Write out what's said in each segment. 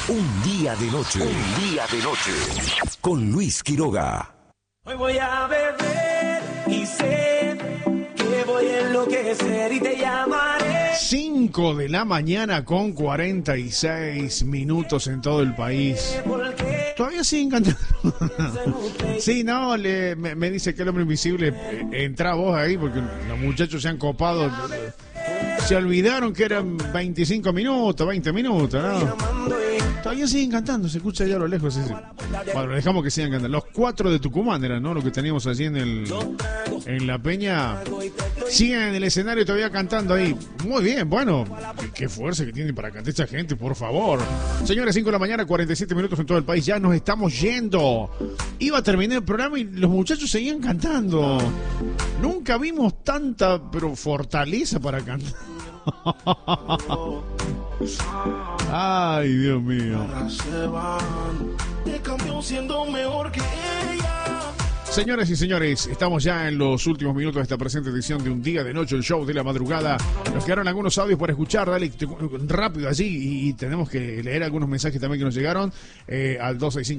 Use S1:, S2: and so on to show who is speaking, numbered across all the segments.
S1: Un día de noche. Un día de noche. Con Luis Quiroga.
S2: Hoy voy a beber y sé que voy a enloquecer y te llamaré.
S3: 5 de la mañana con 46 minutos en todo el país. Todavía siguen cantando. Sí, no, me dice que el hombre invisible, entra vos ahí porque los muchachos se han copado. Se olvidaron que eran 25 minutos, 20 minutos, ¿no? Todavía siguen cantando, se escucha allá a lo lejos. Sí. Bueno, dejamos que sigan cantando. Los 4 de Tucumán eran, ¿no? Lo que teníamos allí en la peña. Siguen en el escenario todavía cantando ahí. Muy bien, bueno. Qué fuerza que tienen para cantar esta gente, por favor. Señores, 5 de la mañana, 47 minutos en todo el país. Ya nos estamos yendo. Iba a terminar el programa y los muchachos seguían cantando. Nunca vimos tanta, pero fortaleza para cantar. Ay, Dios mío. Señoras y señores, estamos ya en los últimos minutos de esta presente edición de Un Día de Noche, el show de la madrugada. Nos quedaron algunos audios para escuchar, dale rápido allí y tenemos que leer algunos mensajes también que nos llegaron al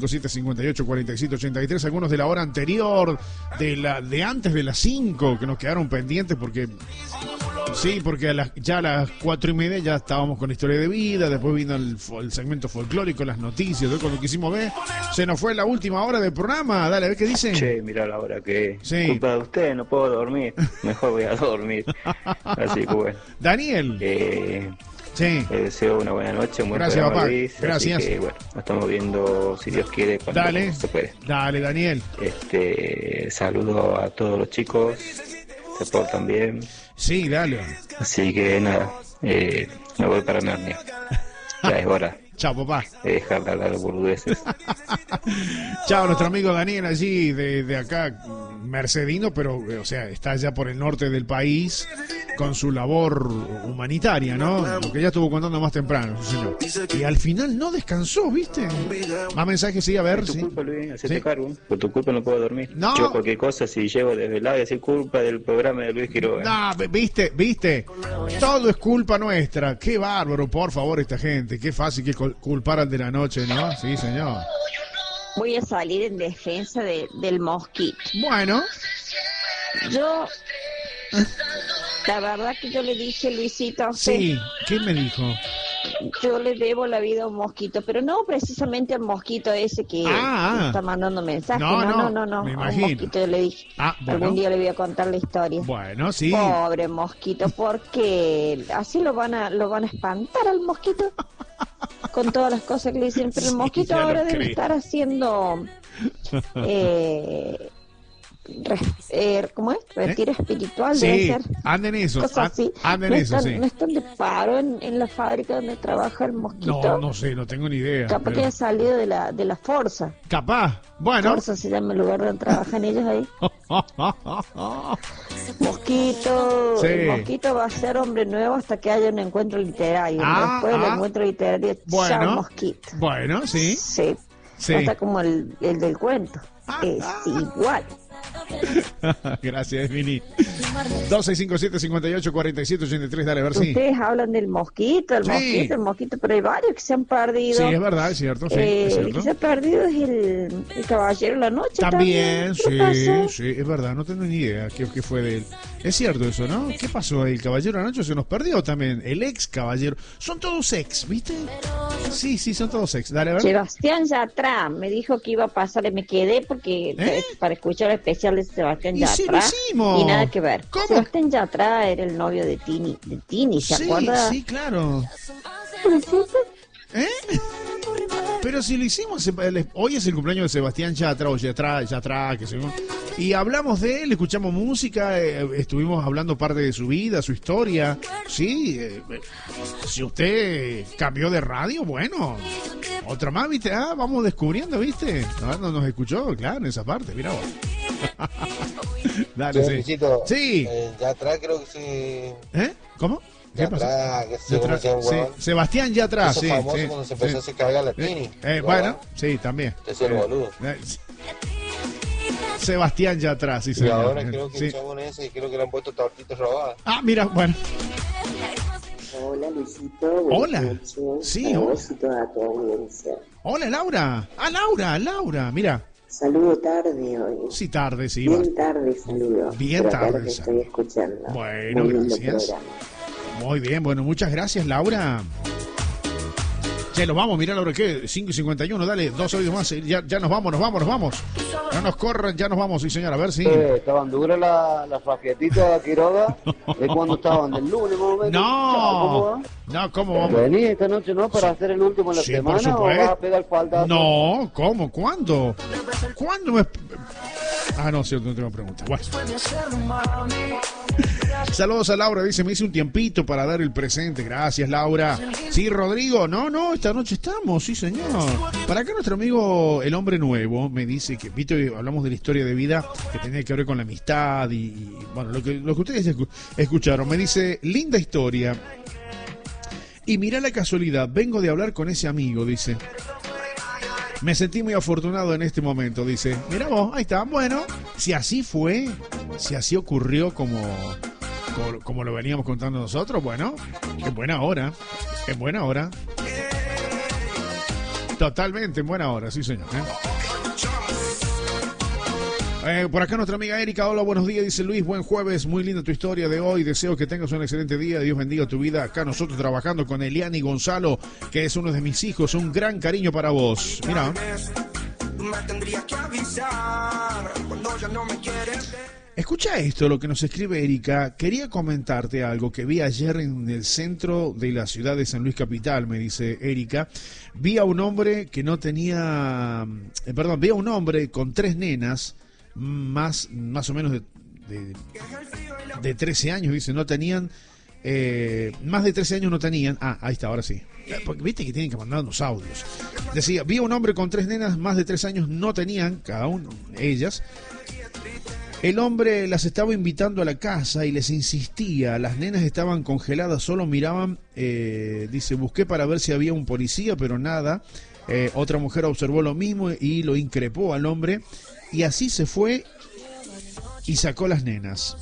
S3: 2657-584783, algunos de la hora anterior, de antes de las 5 que nos quedaron pendientes porque... Sí, porque ya a las 4:30 ya estábamos con la historia de vida, después vino el segmento folclórico, las noticias, después cuando quisimos ver, se nos fue la última hora del programa. Dale, a ver qué dicen.
S4: Che, mirá la hora que
S3: sí.
S4: Culpa de usted, no puedo dormir, mejor voy a dormir. Así que bueno.
S3: Daniel. Sí.
S4: Les deseo una buena noche, muy
S3: gracias, papá.
S4: Luis,
S3: gracias.
S4: Así que bueno, nos estamos viendo, si Dios quiere, cuando se puede.
S3: Dale, Daniel.
S4: Saludo a todos los chicos, se portan bien.
S3: Sí, dale.
S4: Así que nada, me voy para Narnia. Ya es hora.
S3: Chao, papá.
S4: De dejar de hablar burdeces.
S3: Chao, nuestro amigo Daniel allí de acá, mercedino, pero o sea, está allá por el norte del país con su labor humanitaria, ¿no? Lo que ya estuvo contando más temprano, señor. Y al final no descansó, ¿viste? Más mensajes, sí, a ver.
S4: Por tu
S3: sí.
S4: culpa, Luis, hacete
S3: Sí.
S4: cargo. Por tu culpa no puedo dormir.
S3: No.
S4: Yo cualquier cosa, si llego desvelado, es culpa del programa de Luis Quiroga.
S3: No, viste. Todo es culpa nuestra. Qué bárbaro, por favor, esta gente. Qué fácil que culpar al de la noche, ¿no? Sí, señor.
S5: Voy a salir en defensa del mosquito.
S3: Bueno.
S5: Yo... La verdad que yo le dije, Luisito, a usted,
S3: Sí, ¿qué me dijo?
S5: yo le debo la vida a un mosquito, pero no precisamente al mosquito ese que está mandando mensajes. No,
S3: me
S5: a un
S3: imagino.
S5: mosquito yo le dije.
S3: Bueno.
S5: Algún día le voy a contar la historia.
S3: Bueno, sí.
S5: Pobre mosquito, porque así lo van a espantar al mosquito con todas las cosas que le dicen, pero el
S3: Sí,
S5: mosquito
S3: ya lo
S5: ahora debe
S3: creo.
S5: estar haciendo ¿cómo es? Retiro espiritual, debe
S3: Sí,
S5: ser.
S3: anden eso,
S5: Cosas así.
S3: anden
S5: no
S3: eso,
S5: están,
S3: sí.
S5: no están de paro en la fábrica donde trabaja el mosquito.
S3: No sé, no tengo ni idea.
S5: Capaz
S3: pero-
S5: que haya salido de la Forza.
S3: Capaz, bueno.
S5: Forza se llama el lugar donde trabajan ellos ahí. Mosquito,
S3: Sí.
S5: el mosquito va a ser hombre nuevo hasta que haya un encuentro literario. Después del encuentro literario, chao mosquito.
S3: Bueno, sí.
S5: Sí.
S3: Sí.
S5: Va a estar como el del cuento. Es igual.
S3: Gracias, Vini. 2657-584783, dale, a ver si.
S5: Ustedes hablan del mosquito,
S3: Sí.
S5: el mosquito, pero hay varios que se han perdido.
S3: Sí, es verdad, es cierto, sí, es
S5: El
S3: cierto.
S5: que se ha perdido es el Caballero de la Noche.
S3: También,
S5: ¿Qué pasó?
S3: sí, es verdad, no tengo ni idea qué fue de él. Es cierto eso, ¿no? ¿Qué pasó ahí? El Caballero de la Noche se nos perdió también. El ex Caballero. Son todos ex, ¿viste? Sí, son todos ex. Dale, a ver.
S5: Sebastián Yatra me dijo que iba a pasar y me quedé porque para escuchar el especial de Sebastián
S3: Y
S5: Yatra.
S3: sí, lo hicimos.
S5: Y nada que ver.
S3: ¿Cómo?
S5: Sebastián Yatra era el novio de Tini, ¿se acuerda?
S3: Sí, claro. Pero si lo hicimos, hoy es el cumpleaños de Sebastián Yatra, o Yatra, que sé yo. Y hablamos de él, escuchamos música, estuvimos hablando parte de su vida, su historia. Sí, si usted cambió de radio, bueno, otra más, ¿viste? Vamos descubriendo, ¿viste? No nos escuchó, claro, en esa parte, mira vos. Dale, sí.
S6: Luisito,
S3: Sí.
S6: Yatra creo que sí.
S3: ¿Cómo? ¿Qué pasó?
S6: Yatra, que se conocía un
S3: sí.
S6: huevón.
S3: Sebastián Yatra,
S6: Eso
S3: sí.
S6: famoso
S3: sí,
S6: cuando se empezó
S3: sí.
S6: a hacer cargar la Tini.
S3: Bueno, sí, también.
S6: Es el boludo.
S3: Sebastián Yatra, sí,
S6: Y
S3: señor.
S6: ahora creo que
S3: Sí.
S6: el chabón ese, creo que le han puesto tortitas robadas.
S3: Mira, bueno.
S7: Hola, Luisito.
S3: Hola.
S7: Noches.
S3: Sí,
S7: Para
S3: hola.
S7: vos y toda tu audiencia.
S3: Hola, Laura. Ah, Laura, mira.
S7: Saludo tarde hoy.
S3: Sí, tarde, sí.
S7: Bien tarde saludo.
S3: Bien
S7: pero acá
S3: tarde,
S7: los estoy escuchando.
S3: Bueno,
S7: Muy lindo
S3: gracias.
S7: programa.
S3: Muy bien, bueno, muchas gracias, Laura. Ya nos vamos, mirá, Laura, ¿qué? 5:51, dale, 2 oídos más, ya nos vamos. No nos corran, ya nos vamos, sí, señor, a ver si...
S8: Estaban duras las raquetitas de Quiroga, es cuando estaban del lunes, más o menos.
S3: No, ¿cómo vamos?
S8: ¿Vení esta noche, no, para hacer el último en la
S3: Sí, por
S8: semana o
S3: supuesto.
S8: vas a pegar falta?
S3: No, ¿cómo? ¿Cuándo? ¿Cuándo me...? Ah, no, cierto, no tengo preguntas. Bueno. Saludos a Laura, dice, me hice un tiempito para dar el presente. Gracias, Laura. Sí, Rodrigo, no, esta noche estamos, sí, señor. Para acá nuestro amigo El Hombre Nuevo me dice que, viste, hablamos de la historia de vida que tenía que ver con la amistad y bueno, lo que ustedes escucharon. Me dice, linda historia. Y mirá la casualidad, vengo de hablar con ese amigo, dice. Me sentí muy afortunado en este momento, dice. Mirá vos, ahí está. Bueno, si así fue, si así ocurrió como lo veníamos contando nosotros, bueno, en buena hora. Totalmente en buena hora, sí, señor. Por acá nuestra amiga Erika, hola, buenos días, dice Luis, buen jueves, muy linda tu historia de hoy, deseo que tengas un excelente día, Dios bendiga tu vida, acá nosotros trabajando con Eliani Gonzalo, que es uno de mis hijos, un gran cariño para vos. Mira. Escucha esto, lo que nos escribe Erika, quería comentarte algo que vi ayer en el centro de la ciudad de San Luis Capital, me dice Erika, vi a un hombre que no tenía, vi a un hombre con 3 nenas, más o menos de 13 años, dice, no tenían, más de 13 años no tenían, ahí está, ahora sí, porque viste que tienen que mandar unos audios, decía, vi a un hombre con 3 nenas, más de 3 años no tenían, cada una de ellas, el hombre las estaba invitando a la casa y les insistía, las nenas estaban congeladas, solo miraban, dice, busqué para ver si había un policía, pero nada, otra mujer observó lo mismo y lo increpó al hombre, y así se fue y sacó las nenas.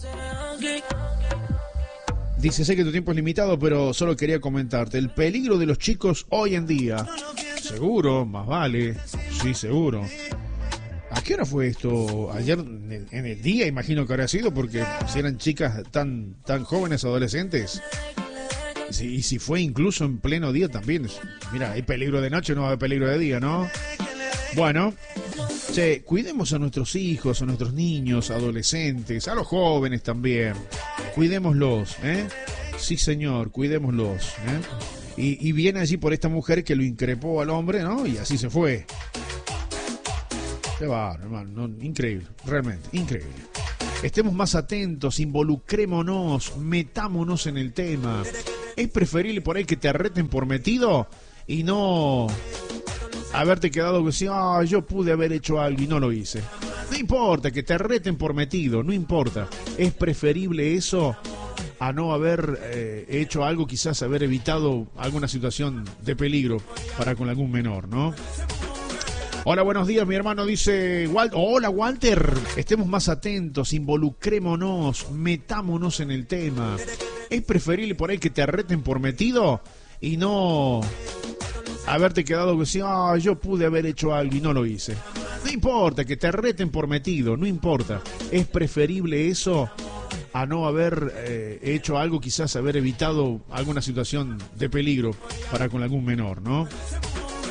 S3: Dice, sé que tu tiempo es limitado, pero solo quería comentarte el peligro de los chicos hoy en día. Seguro, más vale. Sí, seguro. ¿A qué hora fue esto? Ayer en el día, imagino que habría sido, porque si eran chicas tan jóvenes, adolescentes. Sí, y si fue incluso en pleno día también. Mira, hay peligro de noche, no va a haber peligro de día, ¿no? Bueno, cuidemos a nuestros hijos, a nuestros niños, adolescentes, a los jóvenes también. Cuidémoslos, ¿eh? Sí, señor, cuidémoslos, ¿eh? Y viene allí por esta mujer que lo increpó al hombre, ¿no? Y así se fue. Qué bárbaro, hermano, no, increíble, realmente, increíble. Estemos más atentos, involucrémonos, metámonos en el tema. Es preferible por ahí que te arreten por metido y no haberte quedado que sí, yo pude haber hecho algo y no lo hice. No importa que te arreten por metido, no importa. Es preferible eso a no haber hecho algo, quizás haber evitado alguna situación de peligro para con algún menor, ¿no? Hola, buenos días, mi hermano dice, hola Walter, estemos más atentos, involucrémonos, metámonos en el tema. Es preferible por ahí que te arreten por metido y no haberte quedado que sí, yo pude haber hecho algo y no lo hice. No importa que te arreten por metido, no importa. Es preferible eso a no haber hecho algo, quizás haber evitado alguna situación de peligro para con algún menor, ¿no?